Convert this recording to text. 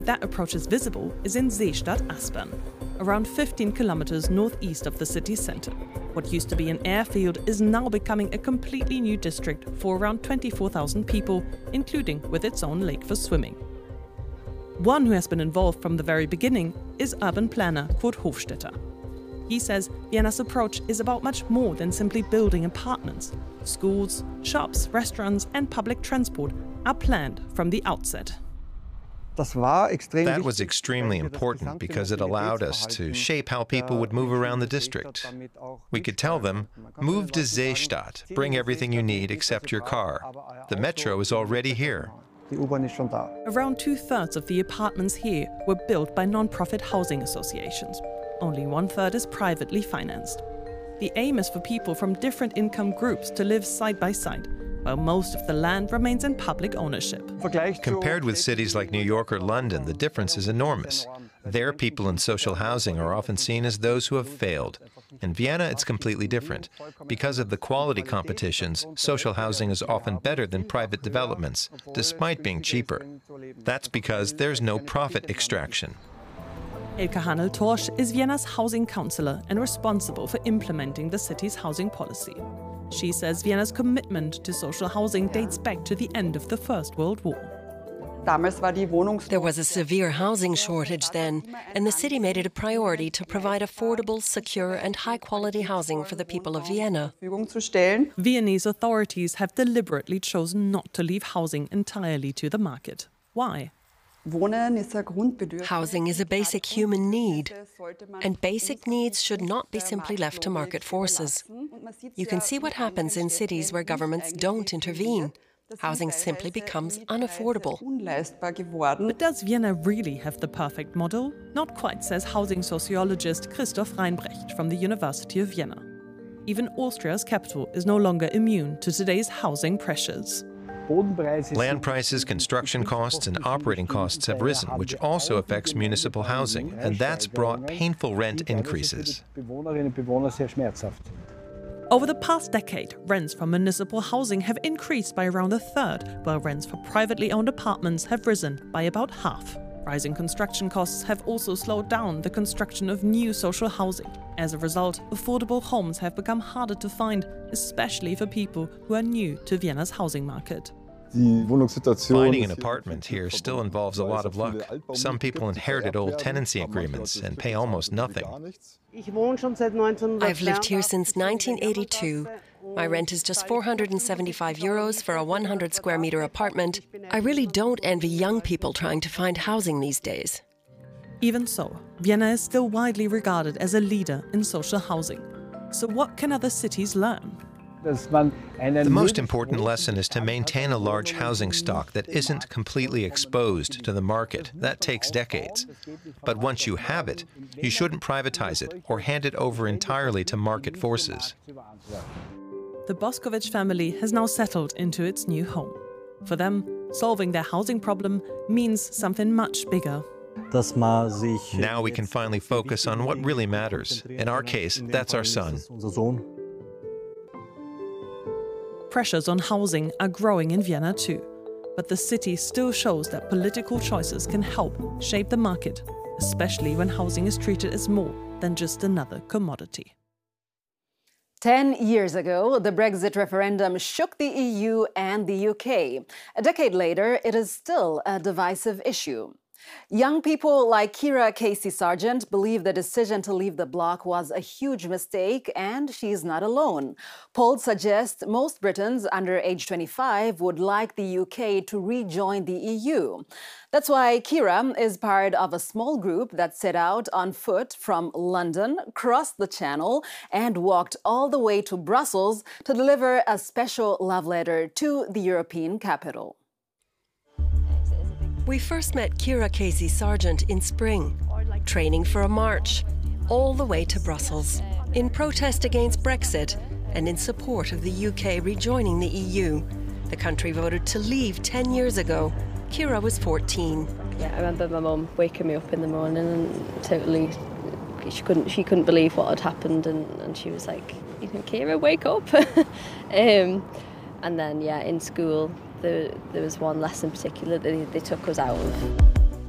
That approach is visible is in Seestadt Aspern, around 15 kilometers northeast of the city center. What used to be an airfield is now becoming a completely new district for around 24,000 people, including with its own lake for swimming. One who has been involved from the very beginning is urban planner Kurt Hofstetter. He says Vienna's approach is about much more than simply building apartments. Schools, shops, restaurants and public transport are planned from the outset. That was extremely important because it allowed us to shape how people would move around the district. We could tell them, move to Seestadt, bring everything you need except your car. The metro is already here. Around 2/3 of the apartments here were built by non-profit housing associations. Only 1/3 is privately financed. The aim is for people from different income groups to live side by side, while most of the land remains in public ownership. Compared with cities like New York or London, the difference is enormous. There, people in social housing are often seen as those who have failed. In Vienna, it's completely different. Because of the quality competitions, social housing is often better than private developments, despite being cheaper. That's because there's no profit extraction. Elke Hanel-Torsch is Vienna's housing councillor and responsible for implementing the city's housing policy. She says Vienna's commitment to social housing dates back to the end of the First World War. There was a severe housing shortage then, and the city made it a priority to provide affordable, secure and high-quality housing for the people of Vienna. Viennese authorities have deliberately chosen not to leave housing entirely to the market. Why? Housing is a basic human need, and basic needs should not be simply left to market forces. You can see what happens in cities where governments don't intervene. Housing simply becomes unaffordable. But does Vienna really have the perfect model? Not quite, says housing sociologist Christoph Reinbrecht from the University of Vienna. Even Austria's capital is no longer immune to today's housing pressures. Land prices, construction costs, and operating costs have risen, which also affects municipal housing, and that's brought painful rent increases. Over the past decade, rents for municipal housing have increased by around 1/3, while rents for privately owned apartments have risen by about half. Rising construction costs have also slowed down the construction of new social housing. As a result, affordable homes have become harder to find, especially for people who are new to Vienna's housing market. Finding an apartment here still involves a lot of luck. Some people inherited old tenancy agreements and pay almost nothing. I've lived here since 1982. My rent is just €475 for a 100 square meter apartment. I really don't envy young people trying to find housing these days. Even so, Vienna is still widely regarded as a leader in social housing. So what can other cities learn? The most important lesson is to maintain a large housing stock that isn't completely exposed to the market. That takes decades. But once you have it, you shouldn't privatize it or hand it over entirely to market forces. The Boskovich family has now settled into its new home. For them, solving their housing problem means something much bigger. Now we can finally focus on what really matters. In our case, that's our son. Pressures on housing are growing in Vienna too, but the city still shows that political choices can help shape the market, especially when housing is treated as more than just another commodity. 10 years ago, the Brexit referendum shook the EU and the UK. A decade later, it is still a divisive issue. Young people like Kira Casey-Sargent believe the decision to leave the bloc was a huge mistake, and she's not alone. Polls suggest most Britons under age 25 would like the UK to rejoin the EU. That's why Kira is part of a small group that set out on foot from London, crossed the Channel, and walked all the way to Brussels to deliver a special love letter to the European capital. We first met Kira Casey-Sargent in spring, training for a march, all the way to Brussels, in protest against Brexit and in support of the UK rejoining the EU. The country voted to leave 10 years ago. Kira was 14. Yeah, I remember my mum waking me up in the morning and totally, she couldn't believe what had happened, and she was like, you know, Kira, wake up. And then, yeah, in school, there was one lesson particular that they took us out of.